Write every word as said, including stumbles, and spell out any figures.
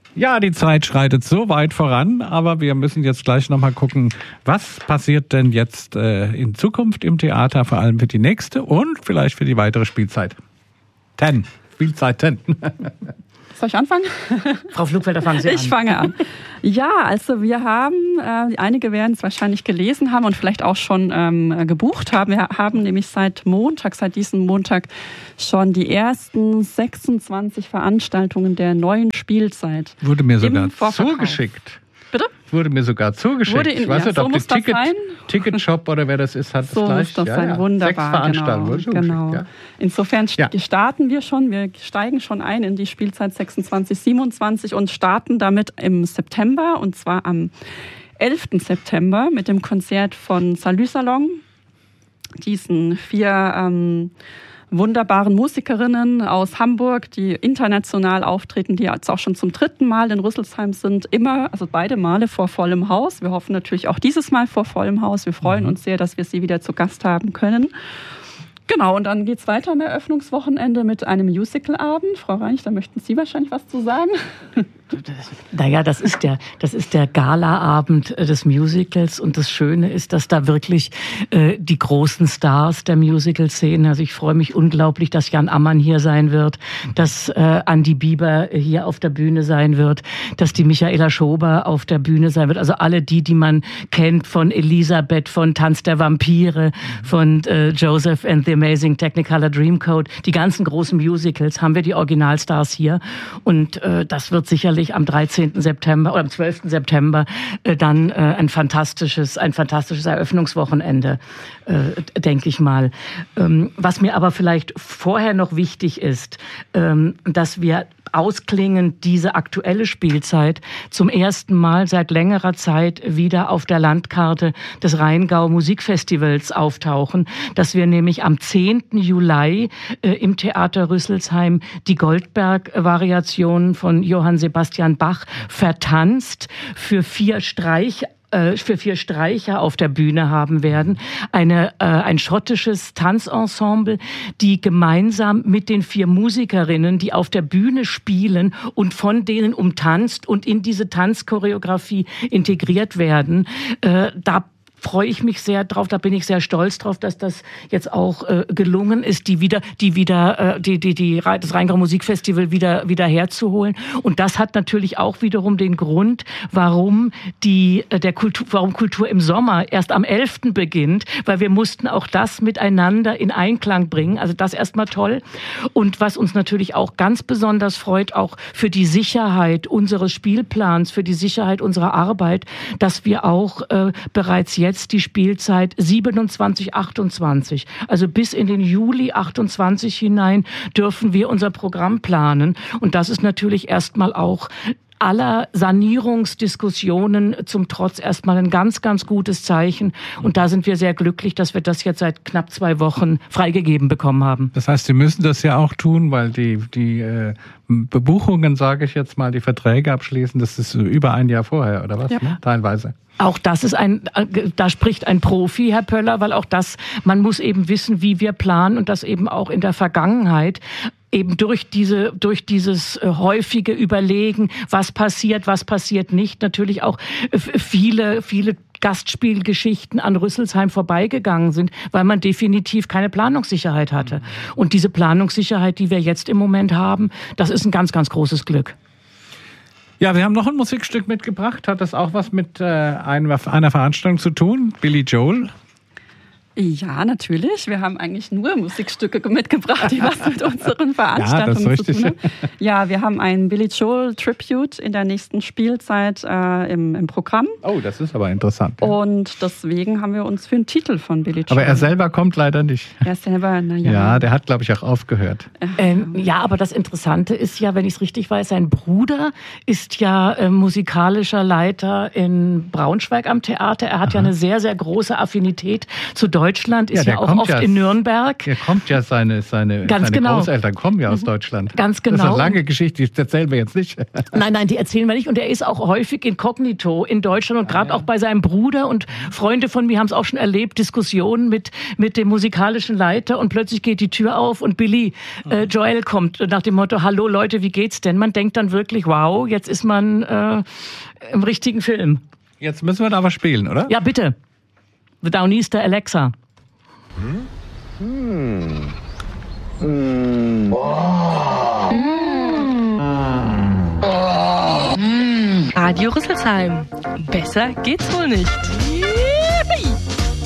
Ja, die Zeit schreitet so weit voran, aber wir müssen jetzt gleich nochmal gucken, was passiert denn jetzt äh, in Zukunft im Theater, vor allem für die nächste und vielleicht für die weitere Spielzeit. Ten, Spielzeit ten. Soll ich anfangen? Frau Flugfelder, fangen Sie an. Ich fange an. Ja, also wir haben, äh, einige werden es wahrscheinlich gelesen haben und vielleicht auch schon ähm, gebucht haben. Wir haben nämlich seit Montag, seit diesem Montag schon die ersten sechsundzwanzig Veranstaltungen der neuen Spielzeit. Wurde mir sogar zugeschickt. Bitte? Wurde mir sogar zugeschickt. Wurde in, ich weiß ja, nicht, so ob muss der das Ticket, sein. Ticketshop oder wer das ist, hat so das gleich. muss das ja, sein, ja. wunderbar. Sechs Veranstaltungen. Genau, genau. Ja. Insofern ja. starten wir schon, wir steigen schon ein in die Spielzeit sechsundzwanzig siebenundzwanzig und starten damit im September, und zwar am elften September mit dem Konzert von Salü Salon. Diesen vier ähm, wunderbaren Musikerinnen aus Hamburg, die international auftreten, die jetzt auch schon zum dritten Mal in Rüsselsheim sind, immer, also beide Male vor vollem Haus. Wir hoffen natürlich auch dieses Mal vor vollem Haus. Wir freuen mhm. uns sehr, dass wir sie wieder zu Gast haben können. Genau, und dann geht's weiter am Eröffnungswochenende mit einem Musical-Abend. Frau Reinig, da möchten Sie wahrscheinlich was zu sagen. Naja, das ist der, das ist der Gala-Abend des Musicals, und das Schöne ist, dass da wirklich äh, die großen Stars der Musical-Szene, also ich freue mich unglaublich, dass Jan Ammann hier sein wird, dass äh, Andi Bieber hier auf der Bühne sein wird, dass die Michaela Schober auf der Bühne sein wird, also alle die, die man kennt von Elisabeth, von Tanz der Vampire, von äh, Joseph and the Amazing Technicolor Dreamcoat, die ganzen großen Musicals, haben wir die Originalstars hier, und äh, das wird sicherlich am dreizehnten September oder am zwölften September äh, dann äh, ein fantastisches, ein fantastisches Eröffnungswochenende, äh, denke ich mal. Ähm, was mir aber vielleicht vorher noch wichtig ist, ähm, dass wir ausklingend diese aktuelle Spielzeit zum ersten Mal seit längerer Zeit wieder auf der Landkarte des Rheingau Musikfestivals auftauchen, dass wir nämlich am zehnten Juli äh, im Theater Rüsselsheim die Goldberg-Variationen von Johann Sebastian Bach vertanzt für vier Streich für vier Streicher auf der Bühne haben werden. Eine, äh, ein schottisches Tanzensemble, die gemeinsam mit den vier Musikerinnen, die auf der Bühne spielen und von denen umtanzt und in diese Tanzchoreografie integriert werden. Äh, da freue ich mich sehr drauf, da bin ich sehr stolz drauf, dass das jetzt auch äh, gelungen ist, die wieder, die wieder, äh, die, die, die, das Rheingau Musikfestival wieder, wieder herzuholen. Und das hat natürlich auch wiederum den Grund, warum die, äh, der Kultur, warum Kultur im Sommer erst am elften beginnt, weil wir mussten auch das miteinander in Einklang bringen. Also das erstmal toll. Und was uns natürlich auch ganz besonders freut, auch für die Sicherheit unseres Spielplans, für die Sicherheit unserer Arbeit, dass wir auch äh, bereits jetzt jetzt die Spielzeit siebenundzwanzig achtundzwanzig. Also bis in den Juli achtundzwanzig hinein dürfen wir unser Programm planen. Und das ist natürlich erstmal auch aller Sanierungsdiskussionen zum Trotz erstmal ein ganz, ganz gutes Zeichen. Und da sind wir sehr glücklich, dass wir das jetzt seit knapp zwei Wochen freigegeben bekommen haben. Das heißt, Sie müssen das ja auch tun, weil die, die äh, Bebuchungen, sage ich jetzt mal, die Verträge abschließen, das ist über ein Jahr vorher, oder was? Ja. Ne? Teilweise. Auch das ist ein, da spricht ein Profi, Herr Pöller, weil auch das, man muss eben wissen, wie wir planen, und das eben auch in der Vergangenheit eben durch diese, durch dieses häufige Überlegen, was passiert, was passiert nicht, natürlich auch viele, viele Gastspielgeschichten an Rüsselsheim vorbeigegangen sind, weil man definitiv keine Planungssicherheit hatte. Und diese Planungssicherheit, die wir jetzt im Moment haben, das ist ein ganz, ganz großes Glück. Ja, wir haben noch ein Musikstück mitgebracht. Hat das auch was mit äh, einer, einer Veranstaltung zu tun? Billy Joel? Ja, natürlich. Wir haben eigentlich nur Musikstücke mitgebracht, die was mit unseren Veranstaltungen ja, zu tun haben. Ja, wir haben ein Billy Joel Tribute in der nächsten Spielzeit äh, im, im Programm. Oh, das ist aber interessant. Ja. Und deswegen haben wir uns für einen Titel von Billy Joel. Aber er selber kommt leider nicht. Er selber, naja. Ja, der hat, glaube ich, auch aufgehört. Ähm, ja, aber das Interessante ist ja, wenn ich es richtig weiß, sein Bruder ist ja äh, musikalischer Leiter in Braunschweig am Theater. Er hat Aha. ja eine sehr, sehr große Affinität zu Deutschland. Deutschland, ist Ja, ja, der auch kommt oft ja- in Nürnberg. Er kommt ja, seine, seine, Ganz seine genau. Großeltern kommen ja aus Deutschland. Ganz Das ist genau. eine lange Geschichte, die erzählen wir jetzt nicht. Nein, nein, die erzählen wir nicht. Und er ist auch häufig inkognito in Deutschland und gerade auch bei seinem Bruder. Und Freunde von mir haben es auch schon erlebt, Diskussionen mit, mit dem musikalischen Leiter. Und plötzlich geht die Tür auf und Billy äh, Joel kommt nach dem Motto, hallo Leute, wie geht's denn? Man denkt dann wirklich, wow, jetzt ist man äh, im richtigen Film. Jetzt müssen wir da aber spielen, oder? Ja, bitte. The Downeaster Alexa. Radio Rüsselsheim. Besser geht's wohl nicht.